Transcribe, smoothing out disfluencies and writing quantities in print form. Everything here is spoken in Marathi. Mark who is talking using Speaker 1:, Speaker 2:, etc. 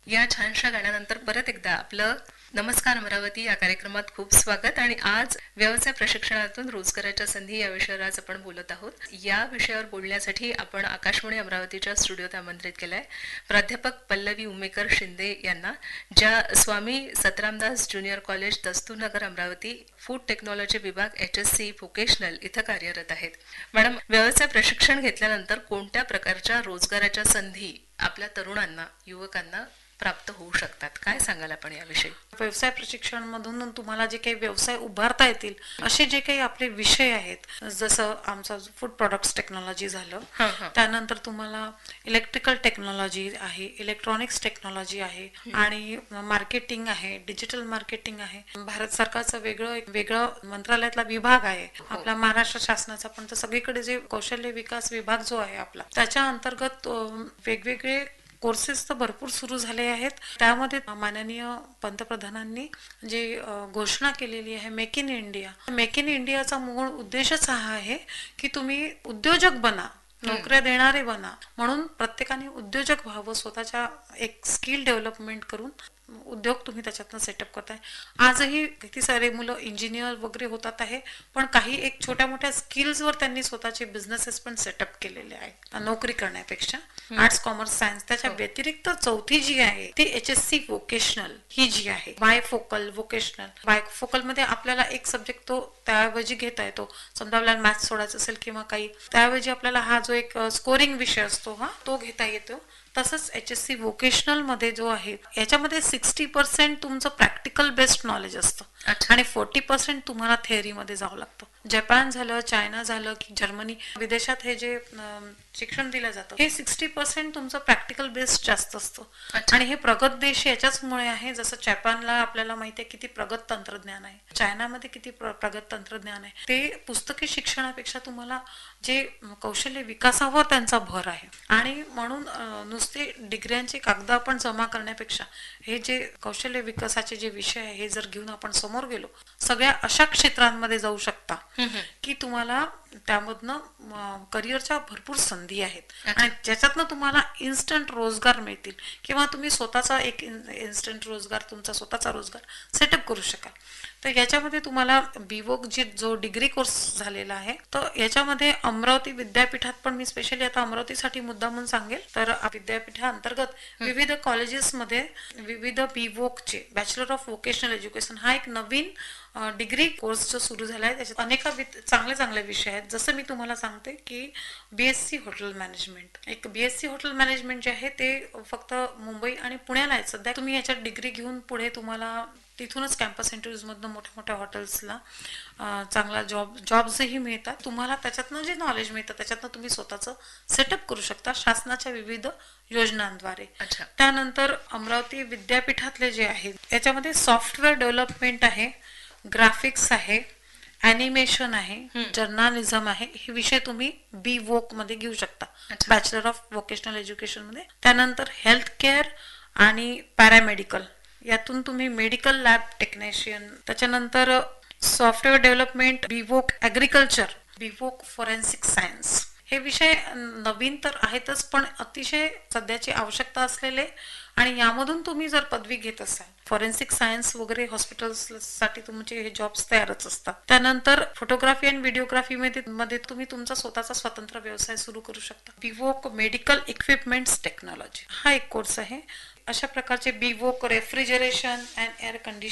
Speaker 1: या छानशा गाण्यानंतर परत एकदा आपलं नमस्कार अमरावती या कार्यक्रमात खूप स्वागत. आणि आज व्यवसाय प्रशिक्षणातून रोजगाराच्या संधी या विषयावर आज आपण बोलत आहोत. या विषयावर बोलण्यासाठी आपण आकाशवाणी अमरावतीच्या स्टुडिओत आमंत्रित केलंय प्राध्यापक पल्लवी उमेकर शिंदे यांना, ज्या स्वामी Satramdas junior college दस्तूरनगर Amravati food technology विभाग HSC व्होकेशनल इथं कार्यरत आहेत. मॅडम, व्यवसाय प्रशिक्षण घेतल्यानंतर कोणत्या प्रकारच्या रोजगाराच्या संधी आपल्या तरुणांना, युवकांना प्राप्त होऊ शकतात, काय सांगाल आपण याविषयी?
Speaker 2: व्यवसाय प्रशिक्षण मधून तुम्हाला जे काही व्यवसाय उभारता येतील असे जे काही आपले विषय आहेत, जसं आमचा फूड प्रोडक्ट्स टेक्नॉलॉजी झालं, त्यानंतर तुम्हाला इलेक्ट्रिकल टेक्नॉलॉजी आहे, इलेक्ट्रॉनिक्स टेक्नॉलॉजी आहे, आणि मार्केटिंग आहे, डिजिटल मार्केटिंग आहे. भारत सरकारचं वेगळं मंत्रालयातला विभाग आहे आपला, महाराष्ट्र शासनाचा, पण तर सगळीकडे जे कौशल्य विकास विभाग जो आहे आपला, त्याच्या अंतर्गत वेगवेगळे कोर्सेस तर भरपूर सुरू झाले आहेत. त्यामध्ये माननीय पंतप्रधानांनी जे घोषणा केलेली आहे make in India, make in इंडियाचा मूळ उद्देशच हा आहे की तुम्ही उद्योजक बना, नोकऱ्या देणारे बना. म्हणून प्रत्येकाने उद्योजक व्हावं, स्वतःच्या एक स्किल डेव्हलपमेंट करून उद्योग तुम्ही त्याच्यातनं सेटअप करताय. आजही किती सारे मुलं इंजिनियर वगैरे होतात आहे, पण काही एक छोट्या मोठ्या स्किल्सवर त्यांनी स्वतःचे बिझनेसेस पण सेटअप केलेले आहेत नोकरी करण्यापेक्षा. Arts, commerce, science. त्याच्या व्यतिरिक्त चौथी जी आहे ती HSC व्होकेशनल ही जी आहे, बायफोकल व्होकेशनल. बायफोकल मध्ये आपल्याला एक सब्जेक्ट तो त्याऐवजी घेता येतो. समजा आपल्याला मॅथ्स सोडायचं असेल किंवा काही, त्याऐवजी आपल्याला हा जो एक स्कोरिंग विषय असतो तो घेता येतो. तसंच HSC व्होकेशनल मध्ये जो आहे याच्यामध्ये 60% तुमचं प्रॅक्टिकल बेस्ड नॉलेज असतं आणि 40% तुम्हाला थेअरीमध्ये जावं लागतं. जपान झालं, चायना झालं की जर्मनी, विदेशात हे जे शिक्षण दिलं जातं हे 60% तुमचं प्रॅक्टिकल बेस्ड जास्त असतं. आणि हे प्रगत देश याच्याचमुळे आहे. जसं जपानला आपल्याला माहिती आहे किती प्रगत तंत्रज्ञान आहे, चायनामध्ये किती प्रगत तंत्रज्ञान आहे. ते पुस्तकी शिक्षणापेक्षा तुम्हाला जे कौशल्य विकासावर त्यांचा भर आहे. आणि म्हणून नुसते डिग्र्यांचे कागद आपण जमा करण्यापेक्षा हे जे कौशल्य विकासाचे जे विषय आहे हे जर घेऊन आपण समोर गेलो, सगळ्या अशा क्षेत्रांमध्ये जाऊ शकता की तुम्हाला त्यामधनं करिअरच्या भरपूर संधी आहेत आणि ज्याच्यातनं तुम्हाला इन्स्टंट रोजगार मिळतील किंवा तुम्ही स्वतःचा एक इन्स्टंट रोजगार, तुमचा स्वतःचा रोजगार सेटअप करू शकाल. तर याच्यामध्ये तुम्हाला बीवोक जो डिग्री कोर्स झालेला आहे, तर याच्यामध्ये अमरावती विद्यापीठात पण मी स्पेशली आता अमरावतीसाठी मुद्दा म्हणून सांगेल, तर विद्यापीठाअंतर्गत विविध कॉलेजेसमध्ये विविध बीवोकचे बॅचलर ऑफ व्होकेशनल एज्युकेशन हा एक नवीन डिग्री कोर्स जो सुरू झाला आहे. त्याच्यात अनेक चांगले चांगले विषय आहेत. जसं मी तुम्हाला सांगते की BSc हॉटेल मॅनेजमेंट, एक BSc हॉटेल मॅनेजमेंट जे आहे ते फक्त मुंबई आणि पुण्याला आहे सध्या. तुम्ही याच्यात डिग्री घेऊन पुढे तुम्हाला तिथूनच कॅम्पस इंटरव्ह्यूज मधनं मोठ्या मोठ्या हॉटेल्सला चांगला जॉब्सही मिळतात. तुम्हाला त्याच्यातनं जे नॉलेज मिळतं त्याच्यातनं तुम्ही स्वतःचं सेटअप करू शकता शासनाच्या विविध योजनांद्वारे. त्यानंतर अमरावती विद्यापीठातले जे आहे याच्यामध्ये सॉफ्टवेअर डेव्हलपमेंट आहे, ग्राफिक्स आहे, ॲनिमेशन आहे, जर्नालिझम आहे. हे विषय तुम्ही बीवोक मध्ये घेऊ शकता बॅचलर ऑफ व्होकेशनल एज्युकेशन मध्ये. त्यानंतर हेल्थ केअर आणि पॅरामेडिकल, यातून तुम्ही मेडिकल लॅब टेक्निशियन. त्याच्यानंतर software development, BVoc agriculture, BVoc forensic science. हे विषय नवीन तर आहेतच पण अतिशय सध्याची आवश्यकता असलेले, आणि यामधून तुम्ही जर पदवी घेत असाल फॉरेन्सिक सायन्स वगैरे हॉस्पिटल्ससाठी तुमचे हे जॉब्स तयारच असतात. त्यानंतर फोटोग्राफी आणि व्हिडिओग्राफी मध्ये तुम्ही तुमचा स्वतःचा स्वतंत्र व्यवसाय सुरू करू शकता. बीवोक मेडिकल इक्विपमेंट्स टेक्नॉलॉजी हा एक कोर्स आहे. अशा प्रकारचे BVoc refrigeration and air condition